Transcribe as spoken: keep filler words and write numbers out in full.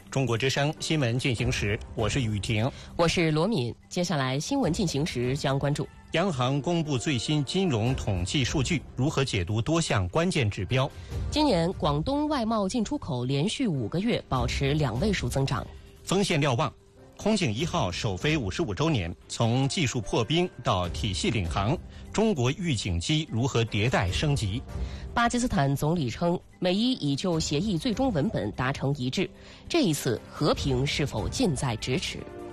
中国之声新闻进行时，我是雨婷， 我是罗敏。接下来新闻进行时将关注： 央行公布最新金融统计数据，如何解读多项关键指标？ 今年广东外贸进出口连续五个月保持两位数增长。 锋线瞭望，空警一号首飞五十五周年，从技术破冰到体系领航，中国预警机如何迭代升级？ 巴基斯坦总理称，美伊已就协议最终文本达成一致，这一次和平是否近在咫尺？